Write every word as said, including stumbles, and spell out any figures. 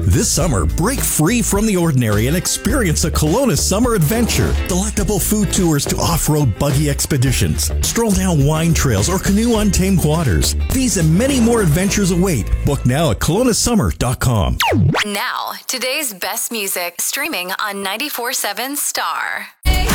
This summer, break free from the ordinary and experience a Kelowna summer adventure. Delectable food tours to off-road buggy expeditions, stroll down wine trails, or canoe untamed waters. These and many more adventures await. Book now at kelowna summer dot com. Now, today's best music streaming on ninety-four seven Star.